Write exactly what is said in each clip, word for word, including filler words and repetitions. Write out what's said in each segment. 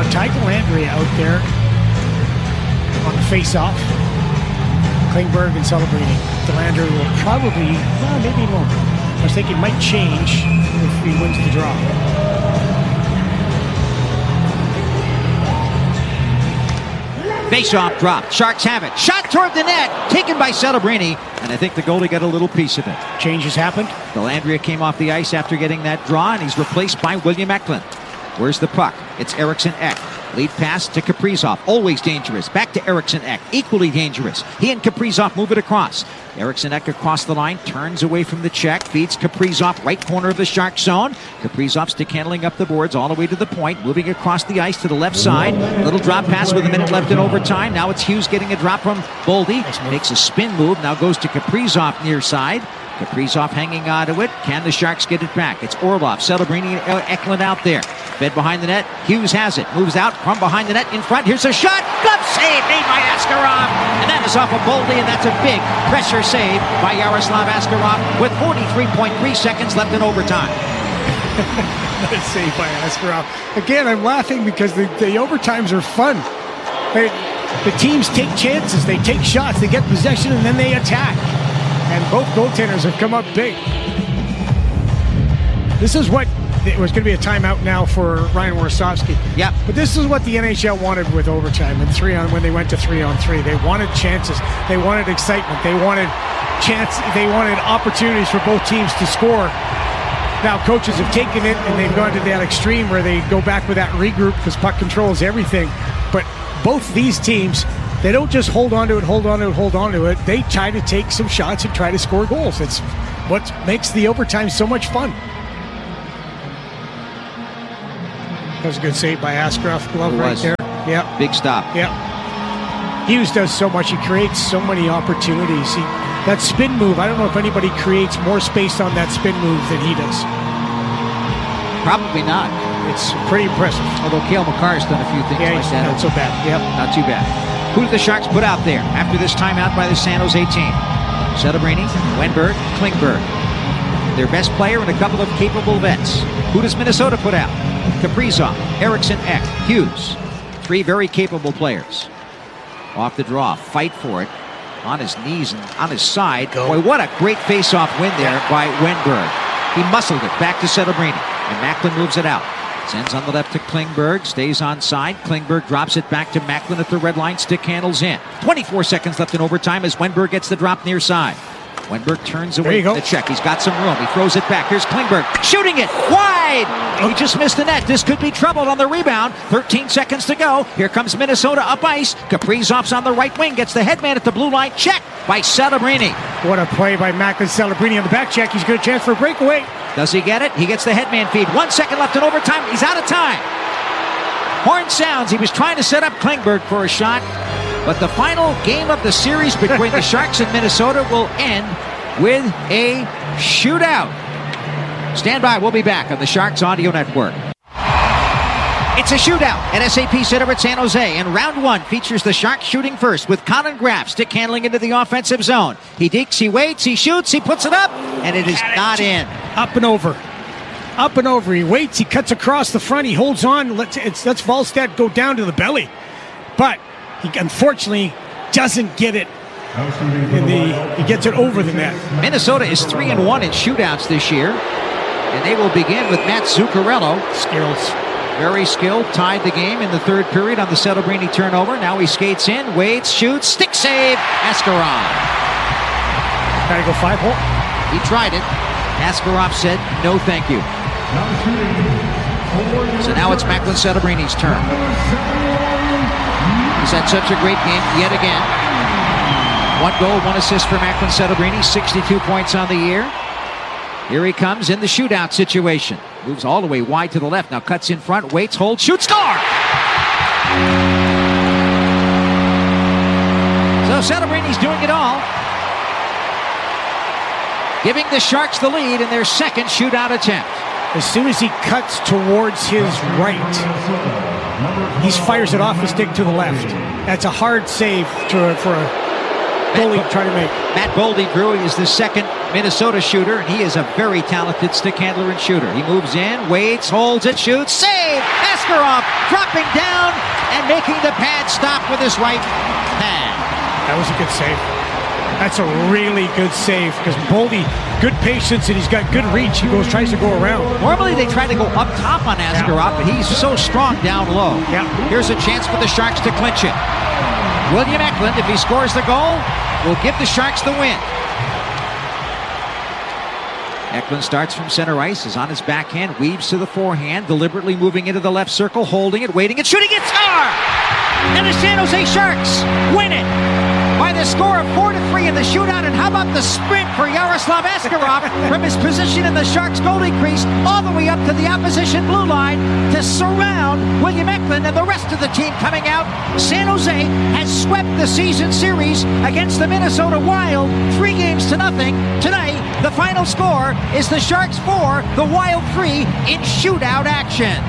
Ty Dellandrea out there on the face-off. Klingberg and Celebrini. Dellandrea will probably, well, maybe he won't. I was thinking might change if he wins the draw. Face-off drop. Sharks have it. Shot toward the net. Taken by Celebrini. And I think the goalie got a little piece of it. Changes happened. Dellandrea came off the ice after getting that draw, and he's replaced by William Eklund. Where's the puck? It's Eriksson Ek. Lead pass to Kaprizov. Always dangerous. Back to Eriksson Ek. Equally dangerous. He and Kaprizov move it across. Eriksson Ek across the line. Turns away from the check. Feeds Kaprizov. Right corner of the Shark zone. Kaprizov stick handling up the boards all the way to the point. Moving across the ice to the left side. Little drop pass with a minute left in overtime. Now it's Hughes getting a drop from Boldy. Makes a spin move. Now goes to Kaprizov near side. Kaprizov hanging on to it. Can the Sharks get it back? It's Orlov, Celebrini, and Eklund out there. Fed behind the net. Hughes has it. Moves out from behind the net in front. Here's a shot. Glove save made by Askarov. And that is off of Boldy, and that's a big pressure save by Yaroslav Askarov with forty-three point three seconds left in overtime. Nice save by Askarov. Again, I'm laughing because the, the overtimes are fun. They, the teams take chances. They take shots. They get possession, and then they attack. And both goaltenders have come up big. This is what it was going to be a timeout now for Ryan Warsofsky. Yeah. But this is what the N H L wanted with overtime and three on when they went to three on three. They wanted chances. They wanted excitement. They wanted chance. They wanted opportunities for both teams to score. Now coaches have taken it and they've gone to that extreme where they go back with that regroup because puck control is everything. But both these teams, they don't just hold on to it, hold on to it, hold on to it. They try to take some shots and try to score goals. It's what makes the overtime so much fun. That was a good save by Askarov. Glove right there. Yeah. Big stop. Yeah. Hughes does so much. He creates so many opportunities. He, that spin move, I don't know if anybody creates more space on that spin move than he does. Probably not. It's pretty impressive. Although Cale Makar's done a few things yeah, like he's that. Not so bad. Yep. Not too bad. Who did the Sharks put out there after this timeout by the San Jose team? Celebrini, Wenberg, Klingberg. Their best player and a couple of capable vets. Who does Minnesota put out? Kaprizov, Eriksson Ek, Hughes. Three very capable players. Off the draw, fight for it. On his knees and on his side. Go. Boy, what a great face-off win there by Wenberg. He muscled it back to Celebrini, and Macklin moves it out. Sends on the left to Klingberg, stays on side. Klingberg drops it back to Macklin at the red line. Stick handles in. twenty-four seconds left in overtime as Wenberg gets the drop near side. Wenberg turns away from the check. He's got some room. He throws it back. Here's Klingberg shooting it wide. He just missed the net. This could be trouble on the rebound. thirteen seconds to go. Here comes Minnesota up ice. Kaprizov's on the right wing. Gets the headman at the blue line. Check by Celebrini. What a play by Macklin. Celebrini on the back check. He's got a chance for a breakaway. Does he get it? He gets the headman feed. One second left in overtime. He's out of time. Horn sounds. He was trying to set up Klingberg for a shot. But the final game of the series between the Sharks and Minnesota will end with a shootout. Stand by. We'll be back on the Sharks Audio Network. It's a shootout at S A P Center at San Jose, and round one features the Sharks shooting first with Colin Graff stick handling into the offensive zone. He dekes, he waits, he shoots, he puts it up, and it is not in. Up and over. Up and over. He waits, he cuts across the front, he holds on, lets, it's, lets Wallstedt go down to the belly. But he unfortunately doesn't get it. In the, he gets it over the net. Minnesota is three and one in shootouts this year, and they will begin with Matt Zuccarello. Skills. Very skilled, tied the game in the third period on the Celebrini turnover. Now he skates in, waits, shoots, stick save, Askarov. Gotta go five hole. He tried it. Askarov said, no thank you. So now it's Macklin Celebrini's turn. He's had such a great game yet again. One goal, one assist for Macklin Celebrini, sixty-two points on the year. Here he comes in the shootout situation. Moves all the way wide to the left. Now cuts in front, waits, holds, shoots, score! So Celebrini's doing it all. Giving the Sharks the lead in their second shootout attempt. As soon as he cuts towards his right, he fires it off the stick to the left. That's a hard save to, for a Boldy trying to make. Matt Boldy, Drew, is the second Minnesota shooter, and he is a very talented stick handler and shooter. He moves in, waits, holds it, shoots, save! Askarov dropping down and making the pad stop with his right hand. That was a good save. That's a really good save because Boldy, good patience, and he's got good reach. He goes, tries to go around. Normally they try to go up top on Askarov, yeah. but he's so strong down low. Yeah. Here's a chance for the Sharks to clinch it. William Eklund, if he scores the goal, will give the Sharks the win. Eklund starts from center ice, is on his backhand, weaves to the forehand, deliberately moving into the left circle, holding it, waiting, and shooting it. Score! And the San Jose Sharks win it by the score of four to three in the shootout. And how about the sprint for Yaroslav Askarov from his position in the Sharks goalie crease all the way up to the opposition blue line to surround William Eklund and the rest of the team coming out. San Jose has swept the season series against the Minnesota Wild three games to nothing. Today, the final score is the Sharks four, the Wild three in shootout action.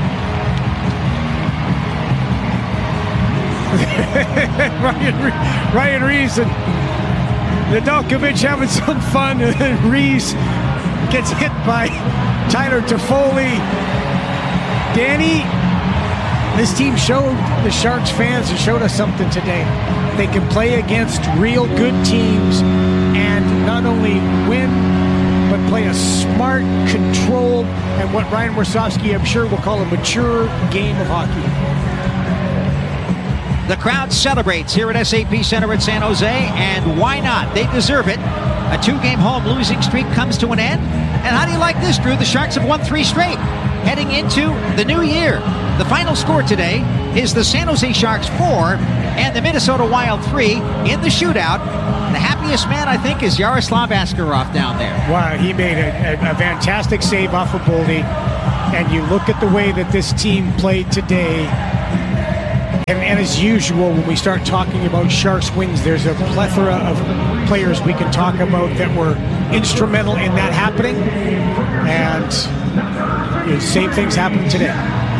Ryan, Ryan Reeves and Nedeljkovic having some fun, and then Reeves gets hit by Tyler Toffoli. Danny, this team showed the Sharks fans and showed us something today. They can play against real good teams and not only win, but play a smart, controlled, and what Ryan Warsofsky, I'm sure, will call a mature game of hockey. The crowd celebrates here at S A P Center at San Jose, and why not? They deserve it. A two-game home losing streak comes to an end. And how do you like this, Drew? The Sharks have won three straight, heading into the new year. The final score today is the San Jose Sharks four and the Minnesota Wild three in the shootout. The happiest man, I think, is Yaroslav Askarov down there. Wow, he made a, a, a fantastic save off of Boldy. And you look at the way that this team played today. And, and as usual, when we start talking about Sharks wins, there's a plethora of players we can talk about that were instrumental in that happening. And you know, same things happened today.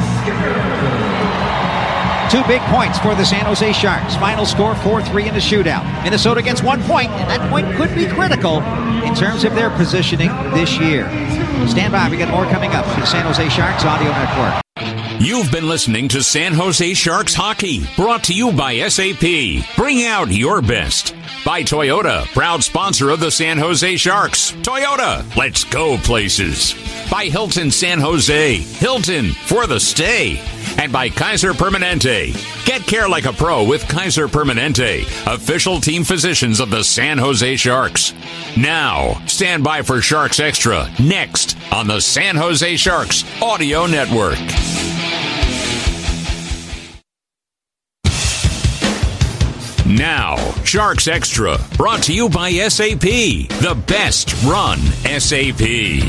Two big points for the San Jose Sharks. Final score four three in the shootout. Minnesota gets one point, and that point could be critical in terms of their positioning this year. Stand by, we got more coming up to the San Jose Sharks Audio Network. You've been listening to San Jose Sharks Hockey, brought to you by S A P. Bring out your best. By Toyota, proud sponsor of the San Jose Sharks. Toyota, let's go places. By Hilton San Jose, Hilton for the stay. And by Kaiser Permanente. Get care like a pro with Kaiser Permanente, official team physicians of the San Jose Sharks. Now, stand by for Sharks Extra, next on the San Jose Sharks Audio Network. Now, Sharks Extra, brought to you by S A P, the best run S A P.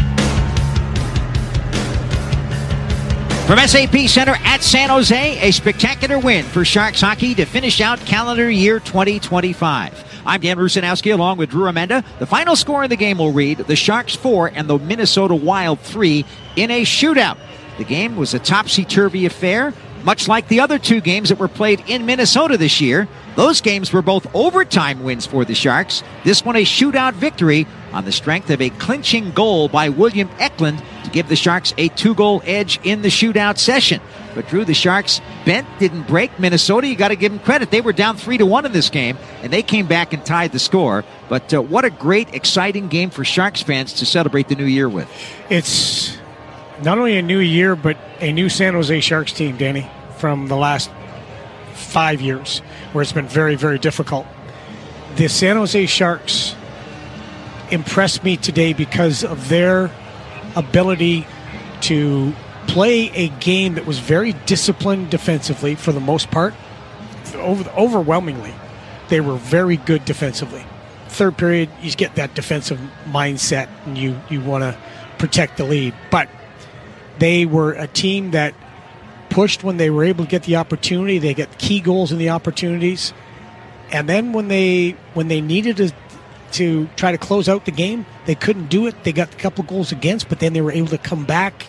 From S A P Center at San Jose, a spectacular win for Sharks hockey to finish out calendar year twenty twenty-five. I'm Dan Rusanowski along with Drew Amenda. The final score in the game will read the Sharks four and the Minnesota Wild three in a shootout. The game was a topsy-turvy affair, much like the other two games that were played in Minnesota this year. Those games were both overtime wins for the Sharks. This one a shootout victory on the strength of a clinching goal by William Eklund to give the Sharks a two-goal edge in the shootout session. But Drew, the Sharks bent, didn't break. Minnesota, you got to give them credit. They were down three to one in this game, and they came back and tied the score. But uh, what a great, exciting game for Sharks fans to celebrate the new year with. It's not only a new year, but a new San Jose Sharks team, Danny, from the last five years, where it's been very, very difficult. The San Jose Sharks impressed me today because of their ability to play a game that was very disciplined defensively for the most part. Over, overwhelmingly, they were very good defensively. Third period, you get that defensive mindset, and you, you want to protect the lead. But they were a team that pushed when they were able to get the opportunity. They got key goals in the opportunities. And then when they when they needed to, to try to close out the game, they couldn't do it. They got a couple goals against, but then they were able to come back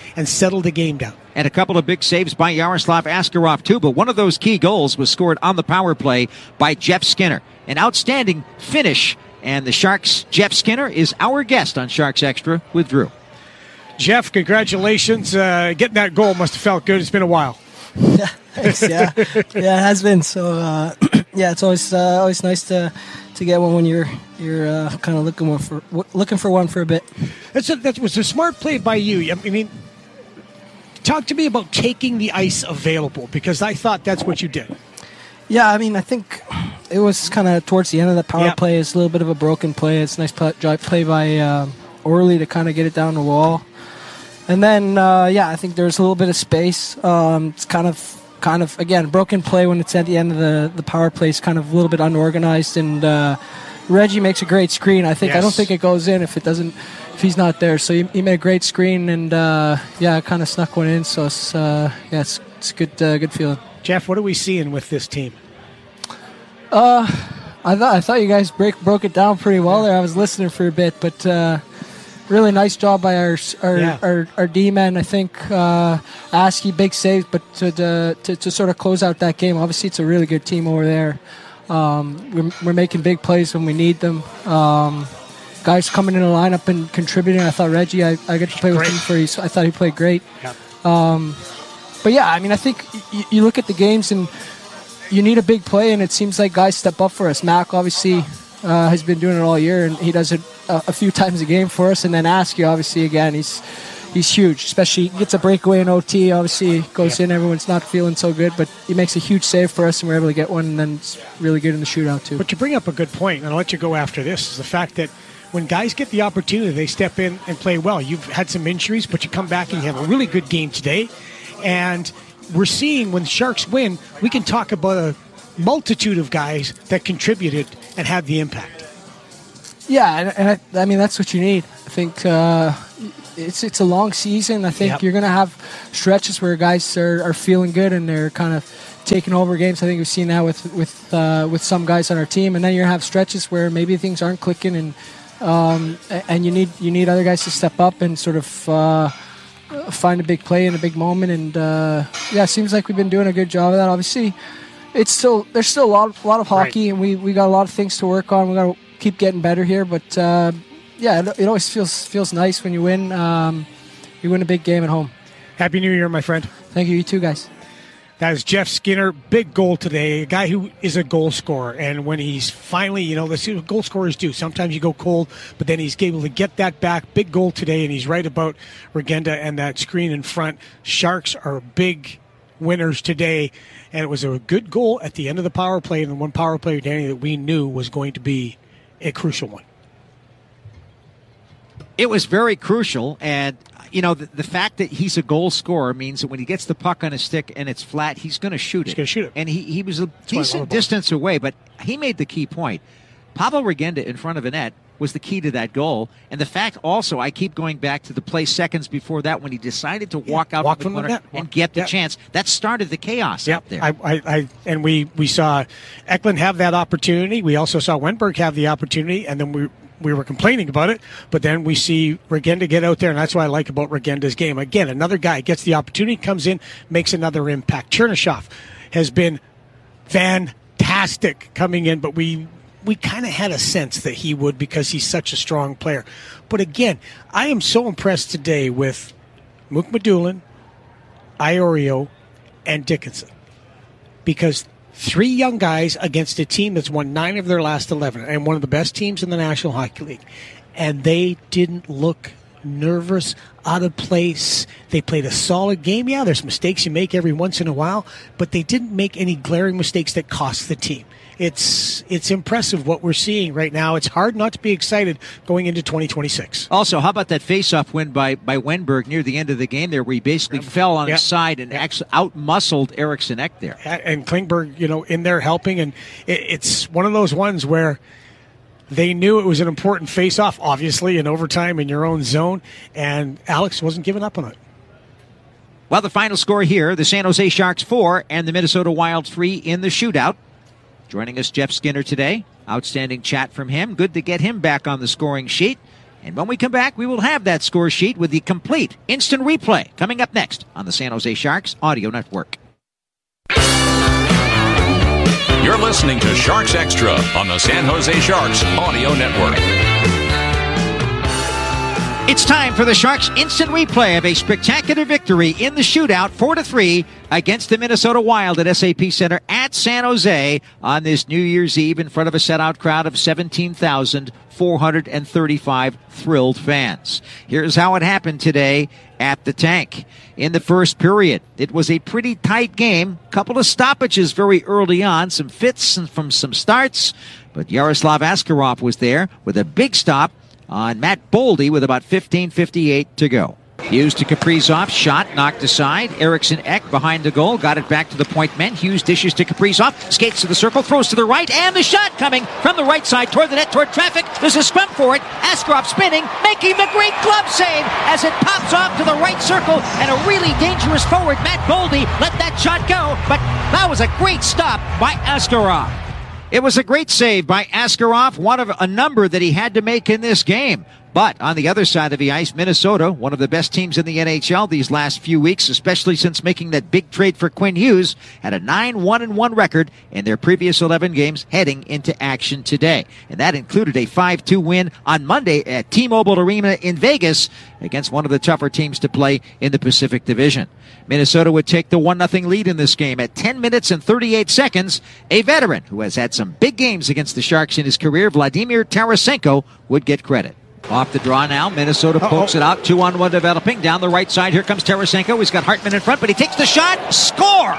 and settled the game down. And a couple of big saves by Yaroslav Askarov, too. But one of those key goals was scored on the power play by Jeff Skinner. An outstanding finish. And the Sharks' Jeff Skinner is our guest on Sharks Extra with Drew. Jeff, congratulations. Uh, getting that goal must have felt good. It's been a while. Thanks, yeah. Yeah, it has been. So, uh, yeah, it's always uh, always nice to to get one when you're you're uh, kind of looking for looking for one for a bit. That's a, that was a smart play by you. I mean, talk to me about taking the ice available, because I thought that's what you did. Yeah, I mean, I think it was kind of towards the end of the power yep. play. It's a little bit of a broken play. It's a nice play, play by uh, Orley to kind of get it down the wall. And then, uh, yeah, I think there's a little bit of space. Um, it's kind of, kind of again, broken play when it's at the end of the, the power play. It's kind of a little bit unorganized. And uh, Reggie makes a great screen. I think yes. I don't think it goes in if it doesn't, if he's not there. So he, he made a great screen, and uh, yeah, kind of snuck one in. So it's uh, yeah, it's it's good, uh, good feeling. Jeff, what are we seeing with this team? Uh, I thought I thought you guys break broke it down pretty well there. I was listening for a bit, but. Uh, Really nice job by our our, yeah. our, our D-men. I think uh, Askey, big save, but to, to to to sort of close out that game. Obviously, it's a really good team over there. Um, we're, we're making big plays when we need them. Um, guys coming in the lineup and contributing. I thought Reggie, I, I got to play with great. him for you. I thought he played great. Yeah. Um, but yeah, I mean, I think you, you look at the games and you need a big play, and it seems like guys step up for us. Mac obviously uh, has been doing it all year, and he does it a, a few times a game for us. And then Askey, obviously, again, he's he's huge. Especially he gets a breakaway in O T. Obviously, goes yeah. in. Everyone's not feeling so good, but he makes a huge save for us, and we're able to get one. And then it's really good in the shootout too. But you bring up a good point, and I'll let you go after this. Is the fact that when guys get the opportunity, they step in and play well. You've had some injuries, but you come back and you have a really good game today. And we're seeing when the Sharks win, we can talk about a multitude of guys that contributed and had the impact. Yeah, and, and I, I mean, that's what you need. I think uh, it's it's a long season. I think yep. you're going to have stretches where guys are, are feeling good and they're kind of taking over games. I think we've seen that with with uh, with some guys on our team. And then you're going to have stretches where maybe things aren't clicking, and um, and you need you need other guys to step up and sort of uh, find a big play in a big moment. And uh, yeah, it seems like we've been doing a good job of that. Obviously, it's still there's still a lot, a lot of hockey, right. and we, we got a lot of things to work on. We got to keep getting better here, but uh, yeah, it, it always feels feels nice when you win. Um, you win a big game at home. Happy New Year, my friend. Thank you, you too, guys. That is Jeff Skinner, big goal today, a guy who is a goal scorer. And when he's finally, you know, let's see what goal scorers do. Sometimes you go cold, but then he's able to get that back. Big goal today, and he's right about Regenda and that screen in front. Sharks are big winners today, and it was a good goal at the end of the power play, and one power play, Danny, that we knew was going to be a crucial one. It was very crucial, and you know, the, the fact that he's a goal scorer means that when he gets the puck on his stick and it's flat, he's going to shoot he's it. He's going to shoot it. And he, he was a That's decent distance away, but he made the key point. Pablo Regenda in front of a net was the key to that goal. And the fact also, I keep going back to the play seconds before that when he decided to walk yeah, out walk from the from corner the and get the yeah. chance. That started the chaos yeah. out there. I, I, I, and we, we saw Eklund have that opportunity. We also saw Wenberg have the opportunity, and then we we were complaining about it, but then we see Regenda get out there, and that's what I like about Regenda's game. Again, another guy gets the opportunity, comes in, makes another impact. Chernyshov has been fantastic coming in, but we we kind of had a sense that he would because he's such a strong player. But again, I am so impressed today with Mukhamadullin, Iorio, and Dickinson, because three young guys against a team that's won nine of their last eleven and one of the best teams in the National Hockey League. And they didn't look nervous, out of place. They played a solid game. Yeah, there's mistakes you make every once in a while, but they didn't make any glaring mistakes that cost the team. It's it's impressive what we're seeing right now. It's hard not to be excited going into twenty twenty-six. Also, how about that face-off win by, by Wenberg near the end of the game there where he basically yeah. fell on yeah. his side and yeah. actually out-muscled Eriksson Ek there. And Klingberg, you know, in there helping. And it, it's one of those ones where they knew it was an important face-off, obviously, in overtime in your own zone, and Alex wasn't giving up on it. Well, the final score here, the San Jose Sharks four and the Minnesota Wild three in the shootout. Joining us, Jeff Skinner today. Outstanding chat from him. Good to get him back on the scoring sheet. And when we come back, we will have that score sheet with the complete instant replay coming up next on the San Jose Sharks Audio Network. You're listening to Sharks Extra on the San Jose Sharks Audio Network. It's time for the Sharks' instant replay of a spectacular victory in the shootout, four to three, against the Minnesota Wild at S A P Center at San Jose on this New Year's Eve in front of a sellout crowd of seventeen thousand four hundred thirty-five thrilled fans. Here's how it happened today at the Tank. In the first period, it was a pretty tight game. Couple of stoppages very early on, some fits from some starts, but Yaroslav Askarov was there with a big stop on Matt Boldy with about fifteen fifty-eight to go. Hughes to Kaprizov, shot knocked aside. Eriksson Ek behind the goal, got it back to the point men. Hughes dishes to Kaprizov, skates to the circle, throws to the right, and the shot coming from the right side toward the net, toward traffic. There's a scrum for it. Askarov spinning, making the great glove save as it pops off to the right circle, and a really dangerous forward, Matt Boldy, let that shot go, but that was a great stop by Askarov. It was a great save by Askarov, one of a number that he had to make in this game. But on the other side of the ice, Minnesota, one of the best teams in the N H L these last few weeks, especially since making that big trade for Quinn Hughes, had a nine one one record in their previous eleven games heading into action today. And that included a five two win on Monday at T-Mobile Arena in Vegas against one of the tougher teams to play in the Pacific Division. Minnesota would take the one nothing lead in this game at ten minutes and thirty-eight seconds. A veteran who has had some big games against the Sharks in his career, Vladimir Tarasenko, would get credit. Off the draw now, Minnesota pokes Uh-oh. it out, two on one developing. Down the right side, here comes Tarasenko. He's got Hartman in front, but he takes the shot. Score!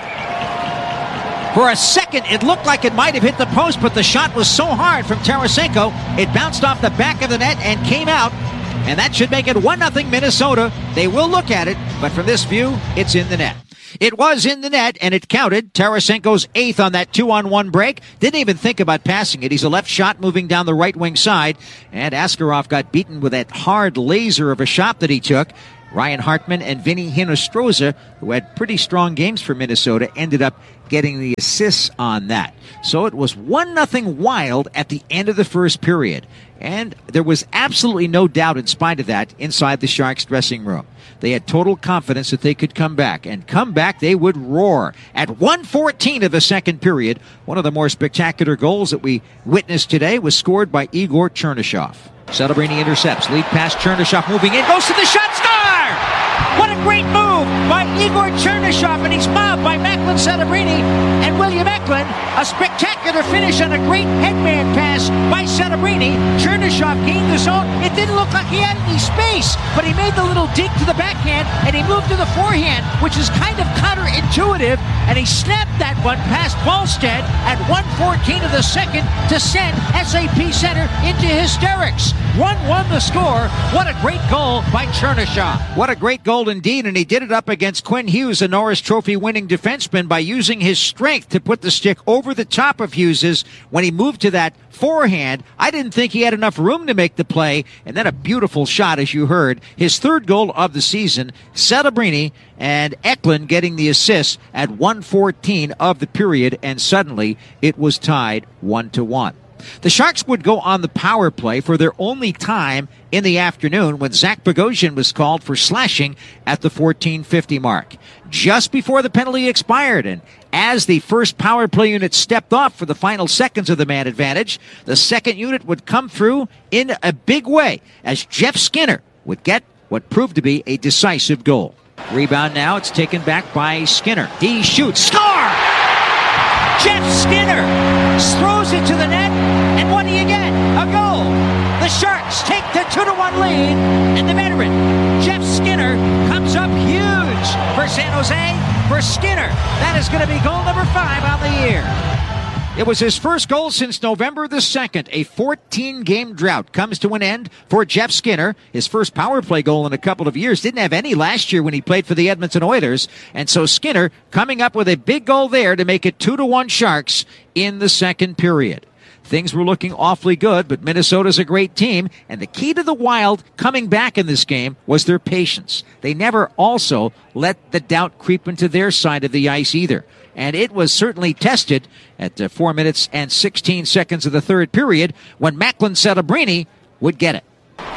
For a second, it looked like it might have hit the post, but the shot was so hard from Tarasenko, it bounced off the back of the net and came out. And that should make it one nothing Minnesota. They will look at it, but from this view, it's in the net. It was in the net, and it counted. Tarasenko's eighth on that two-on-one break. Didn't even think about passing it. He's a left shot moving down the right wing side, and Askarov got beaten with that hard laser of a shot that he took. Ryan Hartman and Vinny Hinostroza, who had pretty strong games for Minnesota, ended up getting the assists on that. So it was one nothing Wild at the end of the first period. And there was absolutely no doubt, in spite of that, inside the Sharks dressing room. They had total confidence that they could come back. And come back, they would roar. At one fourteen of the second period, one of the more spectacular goals that we witnessed today was scored by Igor Chernyshov. Celebrini intercepts. Lead pass, Chernyshov moving in. Goes to the shot. Score! What a great move by Igor Chernyshov. And he's mobbed by Macklin Celebrini and William Eklund. A spectacular finish on a great headman pass by Celebrini. Chernyshov gained the zone. It didn't look like he had any space, but he made the little dink to the backhand, and he moved to the forehand, which is kind of counterintuitive, and he snapped that one past Wallstead at one fourteen of the second to send S A P Center into hysterics. one one the score. What a great goal by Chernyshov. What a great goal indeed, and he did it up against Quinn Hughes, a Norris Trophy winning defenseman, by using his strength to put the stick over the top of Hughes's when he moved to that forehand. I didn't think he had enough room to make the play, and then a beautiful shot, as you heard. His third goal of the season. Celebrini and Eklund getting the assist at one fourteen of the period, and suddenly it was tied one to one. The Sharks would go on the power play for their only time in the afternoon when Zach Bogosian was called for slashing at the fourteen fifty mark. Just before the penalty expired, and as the first power play unit stepped off for the final seconds of the man advantage, the second unit would come through in a big way as Jeff Skinner would get what proved to be a decisive goal. Rebound now, it's taken back by Skinner. He shoots. Score! Jeff Skinner throws it to the net, and what do you get? A goal. The Sharks take the two to one lead, and the veteran, Jeff Skinner, comes up huge for San Jose. For Skinner, that is going to be goal number five on the year. It was his first goal since November the second. A fourteen-game drought comes to an end for Jeff Skinner. His first power play goal in a couple of years. Didn't have any last year when he played for the Edmonton Oilers. And so Skinner coming up with a big goal there to make it two to one Sharks in the second period. Things were looking awfully good, but Minnesota's a great team, and the key to the Wild coming back in this game was their patience. They never also let the doubt creep into their side of the ice either. And it was certainly tested at uh, four minutes and sixteen seconds of the third period when Macklin Celebrini would get it.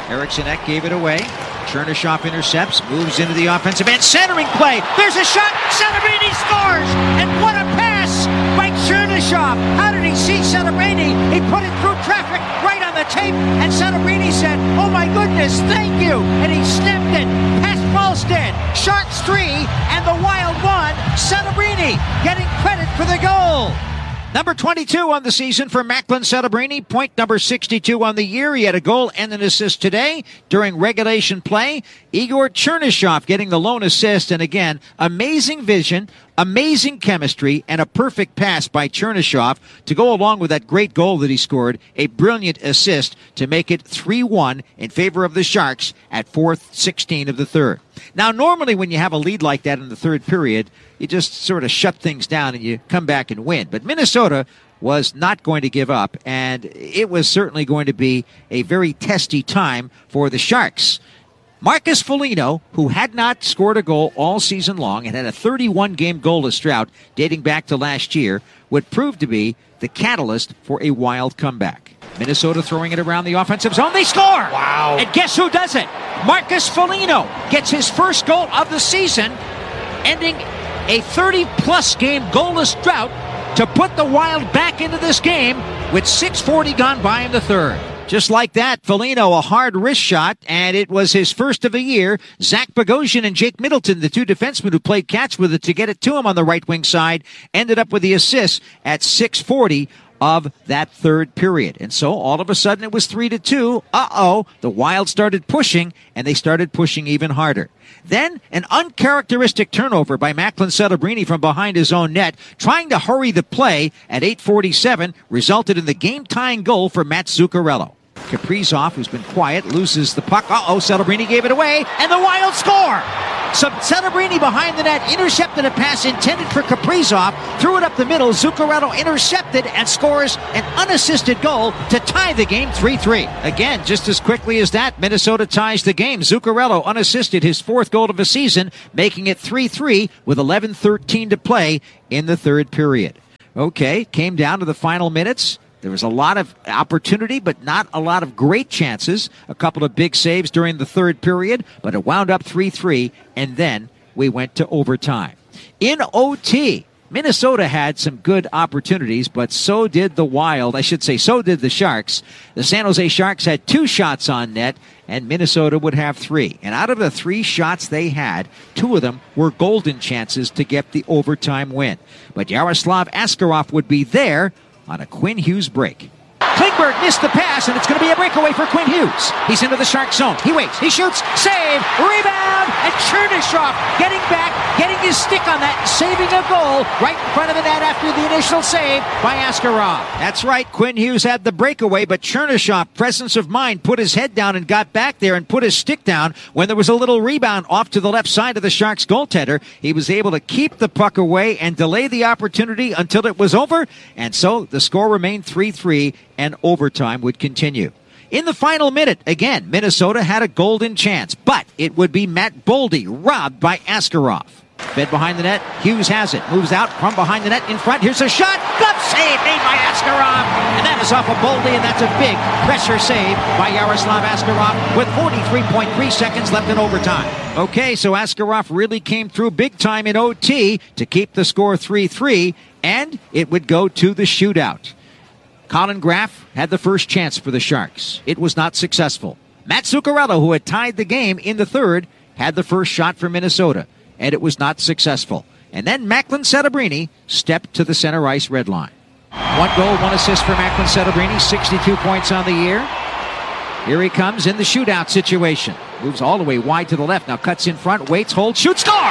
Eriksson Ek gave it away. Chernyshov intercepts, moves into the offensive end, centering play. There's a shot. Celebrini scores, and what a pass by Chernyshov. How did he see Celebrini? He put it through traffic right on the tape, and Celebrini said, "Oh my goodness, thank you!" And he snapped it past Wallstead. Sharks three, and the Wild one. Celebrini getting credit for the goal. Number twenty-two on the season for Macklin Celebrini. Point number sixty-two on the year. He had a goal and an assist today during regulation play. Igor Chernyshov getting the lone assist. And again, amazing vision, amazing chemistry, and a perfect pass by Chernyshov to go along with that great goal that he scored. A brilliant assist to make it three one in favor of the Sharks at four sixteen of the third. Now, normally when you have a lead like that in the third period, you just sort of shut things down and you come back and win. But Minnesota was not going to give up, and it was certainly going to be a very testy time for the Sharks. Marcus Foligno, who had not scored a goal all season long and had a thirty-one game goalless drought dating back to last year, would prove to be the catalyst for a Wild comeback. Minnesota throwing it around the offensive zone. They score! Wow. And guess who does it? Marcus Foligno gets his first goal of the season, ending a thirty-plus game goalless drought to put the Wild back into this game with six forty gone by in the third. Just like that, Foligno, a hard wrist shot, and it was his first of the year. Zach Bogosian and Jake Middleton, the two defensemen who played catch with it to get it to him on the right wing side, ended up with the assist at six forty of that third period. And so all of a sudden it was three to two. Uh-oh, the Wild started pushing, and they started pushing even harder. Then an uncharacteristic turnover by Macklin Celebrini from behind his own net, trying to hurry the play at eight forty-seven, resulted in the game-tying goal for Matt Zuccarello. Kaprizov, who's been quiet, loses the puck. Uh-oh, Celebrini gave it away, and the Wild score! So Celebrini behind the net intercepted a pass intended for Kaprizov, threw it up the middle. Zuccarello intercepted and scores an unassisted goal to tie the game three three. Again, just as quickly as that, Minnesota ties the game. Zuccarello unassisted, his fourth goal of the season, making it three three with eleven thirteen to play in the third period. Okay, came down to the final minutes. There was a lot of opportunity, but not a lot of great chances. A couple of big saves during the third period, but it wound up three three, and then we went to overtime. In O T, Minnesota had some good opportunities, but so did the Wild. I should say, so did the Sharks. The San Jose Sharks had two shots on net, and Minnesota would have three. And out of the three shots they had, two of them were golden chances to get the overtime win. But Yaroslav Askarov would be there on a Quinn Hughes break. Klingberg missed the pass, and it's going to be a breakaway for Quinn Hughes. He's into the Shark zone. He waits. He shoots. Save. Rebound. And Chernyshov getting back, getting his stick on that, and saving a goal right in front of the net after the initial save by Askarov. That's right. Quinn Hughes had the breakaway, but Chernyshov, presence of mind, put his head down and got back there and put his stick down when there was a little rebound off to the left side of the Sharks goaltender. He was able to keep the puck away and delay the opportunity until it was over, and so the score remained three three, and overtime would continue. In the final minute, again, Minnesota had a golden chance, but it would be Matt Boldy robbed by Askarov. Fed behind the net, Hughes has it, moves out from behind the net in front. Here's a shot, glove save made by Askarov, and that is off of Boldy, and that's a big pressure save by Yaroslav Askarov with forty-three point three seconds left in overtime. Okay, so Askarov really came through big time in O T to keep the score three three, and it would go to the shootout. Colin Graff had the first chance for the Sharks. It was not successful. Matt Zuccarello, who had tied the game in the third, had the first shot for Minnesota, and it was not successful. And then Macklin Celebrini stepped to the center ice red line. One goal, one assist for Macklin Celebrini, sixty-two points on the year. Here he comes in the shootout situation. Moves all the way wide to the left, now cuts in front, waits, holds, shoots, score!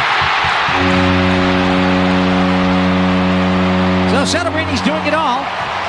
So Celebrini's doing it all,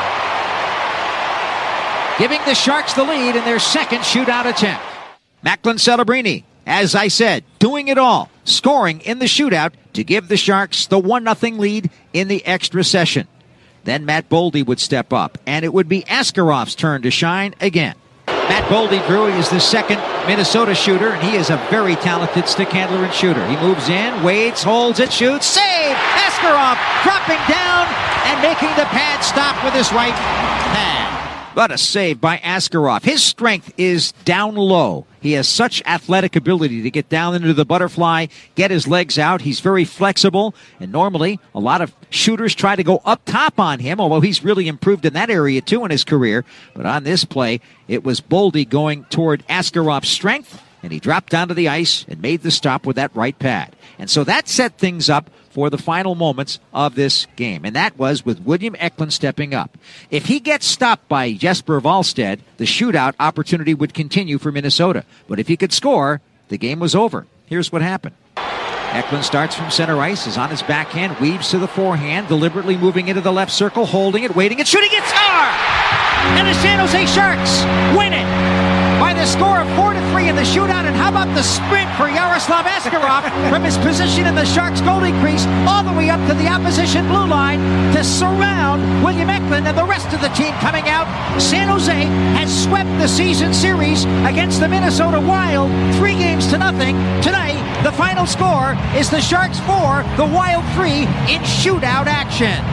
giving the Sharks the lead in their second shootout attempt. Macklin Celebrini, as I said, doing it all, scoring in the shootout to give the Sharks the one nothing lead in the extra session. Then Matt Boldy would step up, and it would be Askarov's turn to shine again. Matt Boldy, Drew, is the second Minnesota shooter, and he is a very talented stick handler and shooter. He moves in, waits, holds it, shoots, save! Askarov dropping down and making the pad stop with his right hand. What a save by Askarov. His strength is down low. He has such athletic ability to get down into the butterfly, get his legs out. He's very flexible, and normally a lot of shooters try to go up top on him, although he's really improved in that area too in his career. But on this play, it was Boldy going toward Askarov's strength, and he dropped down to the ice and made the stop with that right pad. And so that set things up for the final moments of this game, and that was with William Eklund stepping up. If he gets stopped by Jesper Wallstedt, the shootout opportunity would continue for Minnesota. But if he could score, the game was over. Here's what happened. Eklund starts from center ice, is on his backhand, weaves to the forehand, deliberately moving into the left circle, holding it, waiting, and shooting it, score! And the San Jose Sharks win it by the score of four to three in the shootout. And how about the sprint for Yaroslav Askarov from his position in the Sharks' goalie crease all the way up to the opposition blue line to surround William Eklund and the rest of the team coming out. San Jose has swept the season series against the Minnesota Wild, three games to nothing. Tonight, the final score is the Sharks four, the Wild three in shootout action.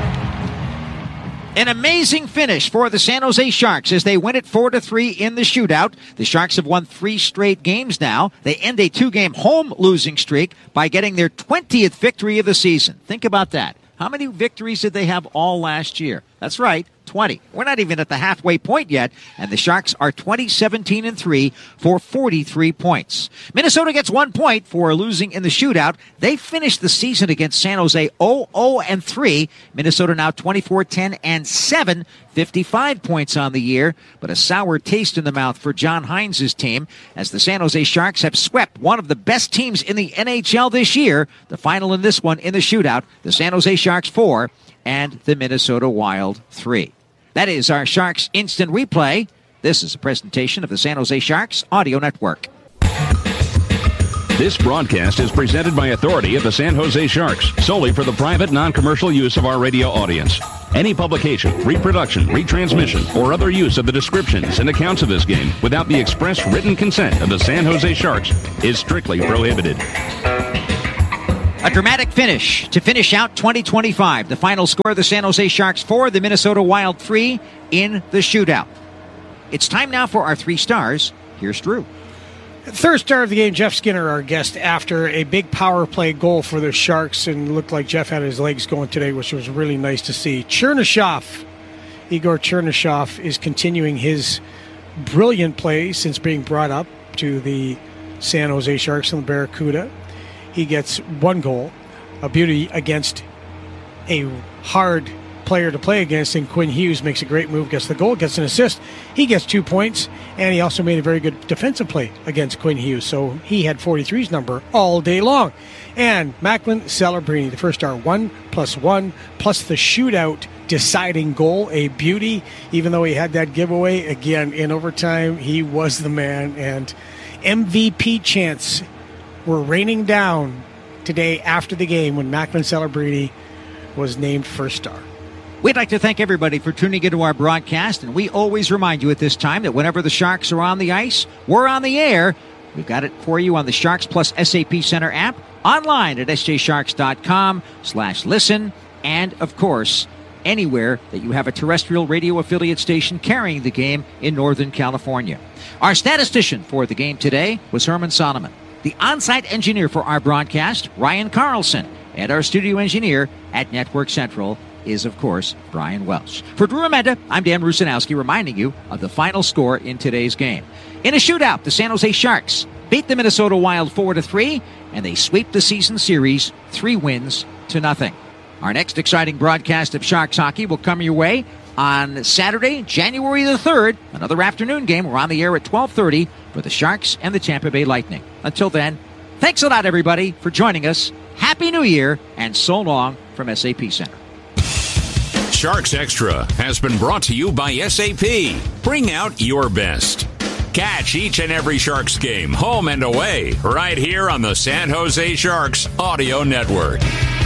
An amazing finish for the San Jose Sharks as they win it four to three in the shootout. The Sharks have won three straight games now. They end a two-game home losing streak by getting their twentieth victory of the season. Think about that. How many victories did they have all last year? That's right, twenty. We're not even at the halfway point yet, and the Sharks are twenty, seventeen, and three for forty-three points. Minnesota gets one point for losing in the shootout. They finished the season against San Jose oh oh and three. Minnesota now twenty-four, ten, and seven, fifty-five points on the year, but a sour taste in the mouth for John Hines' team as the San Jose Sharks have swept one of the best teams in the N H L this year. The final in this one in the shootout, the San Jose Sharks four and the Minnesota Wild three. That is our Sharks Instant Replay. This is a presentation of the San Jose Sharks Audio Network. This broadcast is presented by authority of the San Jose Sharks, solely for the private, non-commercial use of our radio audience. Any publication, reproduction, retransmission, or other use of the descriptions and accounts of this game without the express written consent of the San Jose Sharks is strictly prohibited. A dramatic finish to finish out twenty twenty-five. The final score, the San Jose Sharks four, the Minnesota Wild three in the shootout. It's time now for our three stars. Here's Drew. Third star of the game, Jeff Skinner, our guest, after a big power play goal for the Sharks, and looked like Jeff had his legs going today, which was really nice to see. Chernyshov, Igor Chernyshov, is continuing his brilliant play since being brought up to the San Jose Sharks and the Barracuda. He gets one goal, a beauty against a hard player to play against, and Quinn Hughes makes a great move, gets the goal, gets an assist. He gets two points, and he also made a very good defensive play against Quinn Hughes, so he had forty-three's number all day long. And Macklin Celebrini, the first star, one plus one, plus the shootout deciding goal, a beauty. Even though he had that giveaway, again, in overtime, he was the man, and M V P chants were raining down today after the game when Macklin Celebrini was named first star. We'd like to thank everybody for tuning into our broadcast, and we always remind you at this time that whenever the Sharks are on the ice, we're on the air. We've got it for you on the Sharks Plus S A P Center app, online at s j sharks dot com slash listen, and, of course, anywhere that you have a terrestrial radio affiliate station carrying the game in Northern California. Our statistician for the game today was Herman Solomon. The on-site engineer for our broadcast, Ryan Carlson, and our studio engineer at Network Central is, of course, Brian Welsh. For Drew Amenda, I'm Dan Rusanowski, reminding you of the final score in today's game. In a shootout, the San Jose Sharks beat the Minnesota Wild four to three, and they sweep the season series three wins to nothing. Our next exciting broadcast of Sharks hockey will come your way on Saturday, January the third, another afternoon game. We're on the air at twelve thirty for the Sharks and the Tampa Bay Lightning. Until then, thanks a lot, everybody, for joining us. Happy New Year, and so long from S A P Center. Sharks Extra has been brought to you by S A P. Bring out your best. Catch each and every Sharks game, home and away, right here on the San Jose Sharks Audio Network.